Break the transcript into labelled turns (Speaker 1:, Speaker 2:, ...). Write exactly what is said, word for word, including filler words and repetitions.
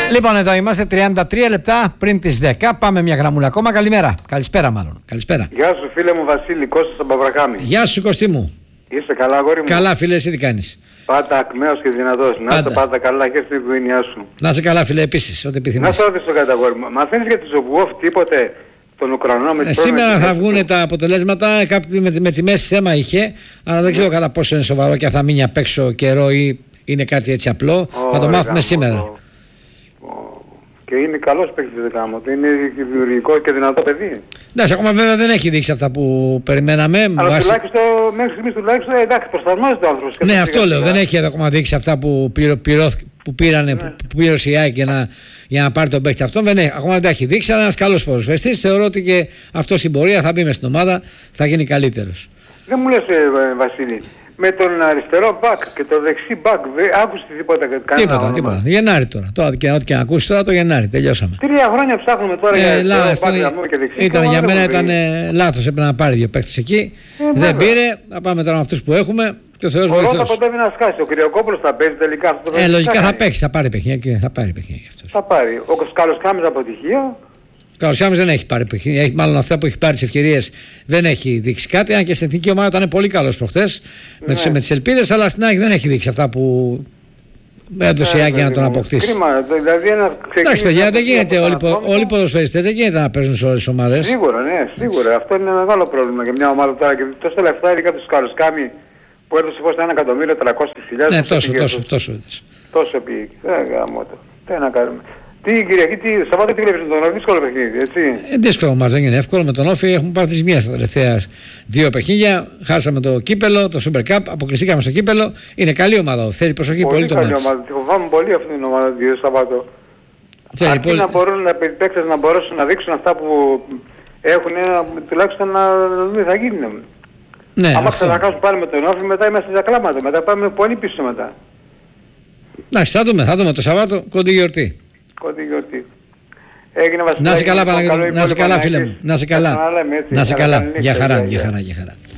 Speaker 1: Λοιπόν, εδώ είμαστε τριάντα τρία λεπτά πριν τις δέκα. Πάμε μια γραμμούλα ακόμα. Καλημέρα. Καλησπέρα, μάλλον. Καλησπέρα.
Speaker 2: Γεια σου, φίλε μου Βασίλη, Κώστας από Παυρακάμι.
Speaker 1: Γεια σου, Κωστή μου.
Speaker 2: Είσαι καλά, αγόρι μου?
Speaker 1: Καλά, φίλε, εσύ τι κάνεις?
Speaker 2: Πάντα ακμαίος και δυνατός. Να είσαι πάντα καλά και στην οικογένειά σου.
Speaker 1: Να είσαι καλά, φίλε, επίσης, ό,τι επιθυμείς.
Speaker 2: Να σε ρωτήσω κάτι, αγόρι μου. Μαθαίνεις για τη Ζουγουόφ τίποτε τον Ουκρανό με
Speaker 1: ε, Σήμερα θα βγουν τα αποτελέσματα. Κάποιοι με, με τιμές θέμα είχε, αλλά δεν ξέρω κατά πόσο είναι σοβαρό και αν θα μείνει απ' έξω καιρό ή είναι κάτι έτσι απλό. Oh, θα το μάθουμε γάμο, σήμερα. Oh.
Speaker 2: Και είναι καλός παίκτης δεκάμο. Είναι δημιουργικό και δυνατό παιδί.
Speaker 1: Εντάξει, ακόμα βέβαια δεν έχει δείξει αυτά που περιμέναμε.
Speaker 2: Αλλά
Speaker 1: βάση...
Speaker 2: τουλάχιστον μέχρι στιγμής τουλάχιστον εντάξει, προσαρμόζεται ο άνθρωπος.
Speaker 1: Ναι, αυτό λέω. Δεν έχει ακόμα δείξει αυτά που, πυρω, πυρω, που πήρανε, ναι. που, που πήρωσε η ΑΕΚ για να, για να πάρει τον παίκτη αυτόν. Δεν έχει, ακόμα δεν τα έχει δείξει. Αλλά ένας καλός ποδοσφαιριστής. Θεωρώ ότι και αυτό στην πορεία θα μπει μες στην ομάδα, θα γίνει καλύτερος.
Speaker 2: Δεν μου λες, ε, Βασίλη. Με τον αριστερό μπακ και το δεξί μπακ, άκουσες τίποτα?
Speaker 1: Τίποτα, όνομα. τίποτα. Γενάρη τώρα. Τώρα και ό,τι και να ακούσεις τώρα το Γενάρη. Τελειώσαμε.
Speaker 2: Τρία χρόνια ψάχνουμε τώρα ε, για αριστερό μπακ και δεξί.
Speaker 1: Ήταν για μένα ήταν ε, λάθος. Έπρεπε να πάρει δύο παίκτες εκεί. Ε, δεν βέβαια. πήρε. Θα πάμε τώρα με αυτούς που έχουμε. Και ο Θεός βοηθός.
Speaker 2: Ο Ρώτα κοντεύει να σκάσει. Ο Κυριοκόπουλος θα παίζει τελικά αυτό το
Speaker 1: ε, λογικά θα παίξει. Θα πάρει παιχνίδια. Θα πάρει παιχνίδια αυτός.
Speaker 2: Θα πάρει. Ο Καλοσκάμης αποτυχία.
Speaker 1: Ο Καλοσκάμης δεν έχει πάρει παιχνίδια. Έχει, μάλλον αυτά που έχει πάρει τις ευκαιρίες δεν έχει δείξει κάτι. Αν και στην εθνική ομάδα ήταν πολύ καλός προχτές ναι. με, με τις ελπίδες, αλλά στην ΑΕΚ δεν έχει δείξει αυτά που έδωσε η ΑΕΚ για να τον αποκτήσει.
Speaker 2: Κρίμα, δηλαδή ένα
Speaker 1: εντάξει, παιδιά, δεν γίνεται. Όλοι, όλοι οι ποδοσφαιριστές δεν γίνεται να παίζουν σε όλες τις ομάδες.
Speaker 2: Σίγουρα, ναι, σίγουρα. Αυτό είναι ένα μεγάλο πρόβλημα για μια ομάδα τώρα. Και τόσα λεφτά ειδικά του Καλοσκάμη που έδωσε πώς ένα εκατομμύριο τριακόσιες χιλιάδες.
Speaker 1: Ναι, τόσο, τόσο, τόσο.
Speaker 2: Τόσο πήγε. Δεν γάμω το. Τι να κάνουμε. Τι Κυριακή, τι Σαββάτο, τι βλέπεις με τον Όφη? Δύσκολο παιχνίδι, έτσι.
Speaker 1: Ε, δύσκολο μας, δεν είναι εύκολο. Με τον Όφη έχουμε πάρει τις μία στα τελευταία δύο παιχνίδια. Χάσαμε το κύπελο, το Super Cup, αποκλειστήκαμε στο κύπελο. Είναι καλή ομάδα, θέλει προσοχή πολύ, πολύ το μάτς. Ομάδα.
Speaker 2: Τη φοβάμαι πολύ αυτή την ομάδα δύο Σαββάτο. Θέλει πολύ... να μπορούν να παίξουν, να μπορέσουν να δείξουν αυτά που έχουν, τουλάχιστον να δούμε θα γίνει.
Speaker 1: Ναι,
Speaker 2: άμα ξαναχάσουν πάλι με τον Όφη, μετά είμαστε στα κλάματα, μετά πάμε πολύ πίσω μετά.
Speaker 1: Εντάξει, θα δούμε, θα δούμε το Σαββάτο, κοντή γιορτή.
Speaker 2: Κοντή γιορτή. Έγινε Βασιλάκη.
Speaker 1: Να σε καλά, Παναγιώτη. Να σε καλά, φίλε μου. Να σε καλά. Να σε καλά. Για χαρά, για χαρά, για χαρά.